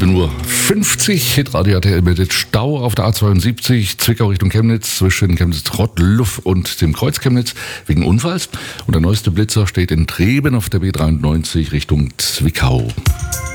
7:50 Uhr, Hitradio RTL mit Stau auf der A72, Zwickau Richtung Chemnitz, zwischen Chemnitz-Rottluff und dem Kreuz Chemnitz wegen Unfalls. Und der neueste Blitzer steht in Treben auf der B93 Richtung Zwickau.